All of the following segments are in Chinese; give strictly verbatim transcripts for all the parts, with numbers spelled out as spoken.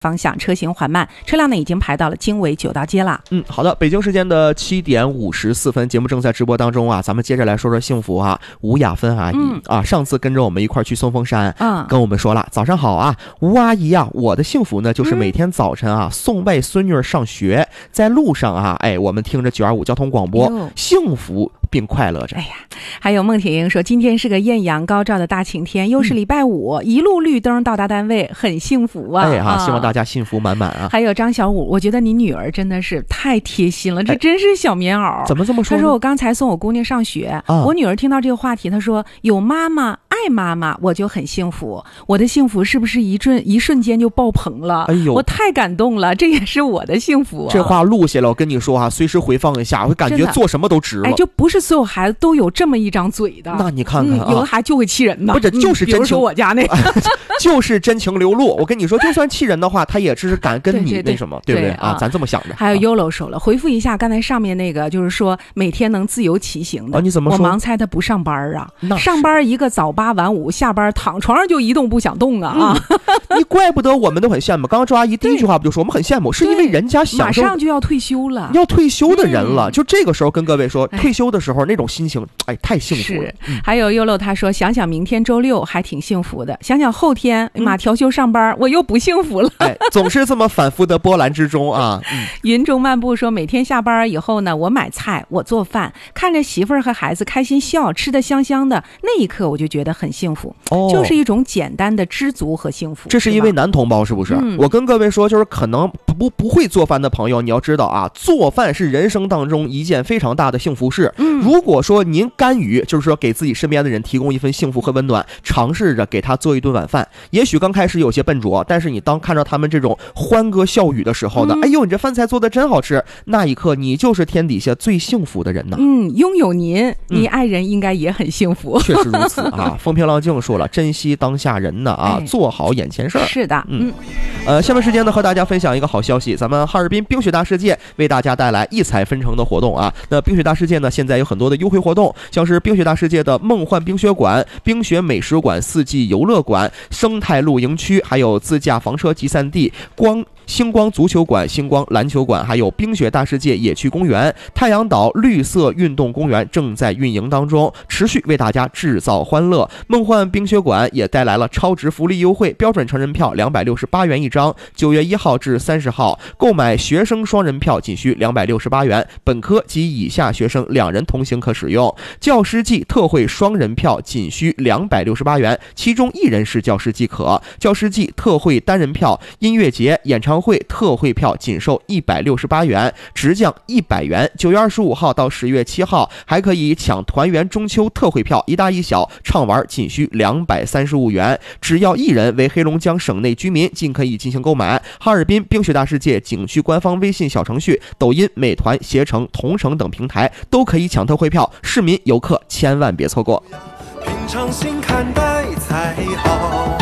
方向车行缓慢，车辆呢已经排到了经纬九道街了。 嗯，好的，北京时间的七点五十四分，节目正在直播当中啊，咱们接着来说说幸福啊。吴雅芬阿姨、嗯、啊，上次跟着我们一块去松峰山，嗯，跟我们说了，早上好啊，吴阿姨啊，我的幸福呢就是每天早晨啊、嗯、送外孙女上学，在路上啊，哎，我们听着九二五交通广播，幸福并快乐着。 哎呀，还有孟铁英说，今天是个艳阳高照的大晴天，又是礼拜五、嗯、一路绿灯到达单位，很幸福啊。 哎呀、啊，希望大家幸福满满啊。 还有张小武，我觉得你女儿真的是太贴心了，这真是小棉袄、哎、 怎么这么说？ 她说我刚才送我姑娘上学、啊、我女儿听到这个话题，她说有妈妈爱妈妈我就很幸福，我的幸福是不是一瞬一瞬间就爆棚了？哎呦，我太感动了，这也是我的幸福、啊、 这话录下来，我跟你说啊，随时回放一下，我感觉做什么都值了。 哎，就不是所有孩子都有这么一张嘴的。 那你看看啊， 嗯、有的孩子就会气人的， 不是就是真情、嗯、比如说我家那个就是真情流露。我跟你说，就算气人的话，他也只是敢跟你那什么，对, 对, 对, 对不对啊？啊咱这么想着。 还有 Yolo 说了，回复一下刚才上面那个，就是说每天能自由骑行的。 啊、你怎么说？ 我盲猜他不上班啊，上班一个早八晚五，下班躺床上就一动不想动啊啊！ 嗯、你怪不得我们都很羡慕。刚刚周阿姨第一句话不就说我们很羡慕，是因为人家享受马上就要退休了， 要退休的人了、嗯，就这个时候跟各位说，退休的时候那种心情，哎，太幸福了。 是，嗯、还有 Yolo 他说，想想明天周六还挺幸福的，想想后天马调休上班、嗯，我又不幸福了。 哎，总是这么反复的波澜之中啊。嗯、 云中漫步说，每天下班以后呢，我买菜，我做饭，看着媳妇儿和孩子开心笑，吃得香香的，那一刻我就觉得很幸福。哦，就是一种简单的知足和幸福。 这是一位男同胞是不是？嗯、我跟各位说，就是可能不不会做饭的朋友，你要知道啊，做饭是人生当中一件非常大的幸福事。嗯，如果说您甘于就是说给自己身边的人提供一份幸福和温暖，尝试着给他做一顿晚饭，也许刚开始有些笨拙，但是你当看到他们这种欢歌笑语的时候呢、嗯、哎呦，你这饭菜做的真好吃，那一刻你就是天底下最幸福的人呢。 嗯，拥有您，你爱人应该也很幸福。 确实如此啊。风平浪静说了，珍惜当下人呢啊、哎，做好眼前事儿。 是的，嗯。 嗯呃，下面时间呢，和大家分享一个好消息，咱们哈尔滨冰雪大世界为大家带来异彩纷呈的活动啊。那冰雪大世界呢，现在有很多的优惠活动，像是冰雪大世界的梦幻冰雪馆、冰雪美食馆、四季游乐馆、生态露营区，还有自驾房车集散地、光星光足球馆、星光篮球馆，还有冰雪大世界野区公园、太阳岛绿色运动公园正在运营当中，持续为大家制造欢乐。梦幻冰雪馆也带来了超值福利优惠，标准成人票两百六十八元一张，九月一号至三十号购买学生双人票仅需两百六十八元，本科及以下学生两人同行可使用。教师季特惠双人票仅需两百六十八元，其中一人是教师即可。教师季特惠单人票、音乐节、演唱会特惠票仅售一百六十八元，直降一百元。九月二十五号到十月七号还可以抢团圆中秋特惠票，一大一小畅玩仅需两百三十五元，只要一人为黑龙江省内居民尽可以进行购买。哈尔滨冰雪大世界景区官方微信小程序、抖音、美团、携程、同城等平台都可以抢特惠票，市民游客千万别错过。 平常心看待才好。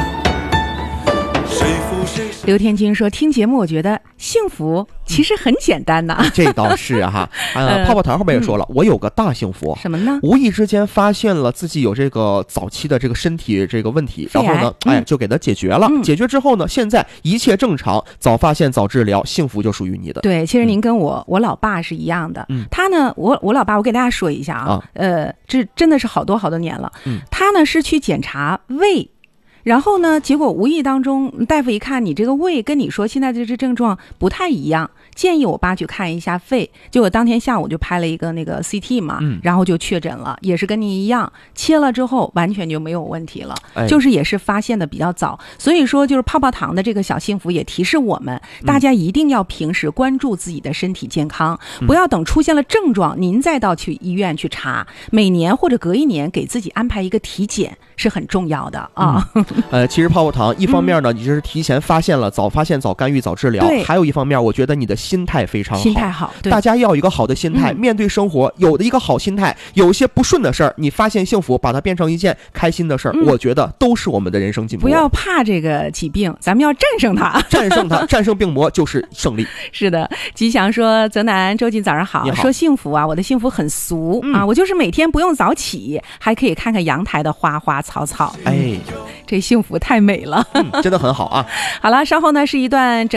刘天金说，听节目我觉得幸福其实很简单呐、 嗯、这倒是哈、啊呃、泡泡糖后边也说了、嗯、我有个大幸福， 什么呢？ 无意之间发现了自己有这个早期的这个身体这个问题，然后呢、嗯、哎就给它解决了、嗯、解决之后呢，现在一切正常，早发现早治疗，幸福就属于你的。 对，其实您跟我、嗯、我老爸是一样的、嗯、他呢我我老爸我给大家说一下 啊, 啊呃这真的是好多好多年了、嗯、他呢是去检查胃，然后呢结果无意当中大夫一看你这个胃跟你说现在的这症状不太一样，建议我爸去看一下肺，结果当天下午就拍了一个那个 C T 嘛、嗯、然后就确诊了，也是跟你一样，切了之后完全就没有问题了、哎、就是也是发现的比较早。所以说就是泡泡糖的这个小幸福也提示我们、嗯、大家一定要平时关注自己的身体健康、嗯、不要等出现了症状您再到去医院去查，每年或者隔一年给自己安排一个体检是很重要的啊、 嗯、呃，其实泡泡糖一方面呢、嗯、你就是提前发现了，早发现早干预早治疗，还有一方面我觉得你的心态非常好， 心态好，对， 大家要有一个好的心态、嗯、面对生活有的一个好心态，有些不顺的事儿你发现幸福把它变成一件开心的事儿、嗯、我觉得都是我们的人生进步。 不要怕这个疾病，咱们要战胜它， 战胜它，战胜病魔就是胜利。 是的，吉祥说，泽南周进早上好，说幸福啊，我的幸福很俗、嗯、啊，我就是每天不用早起还可以看看阳台的花花草草。哎，这这幸福太美了， 嗯，真的很好啊。 好了，稍后呢是一段整。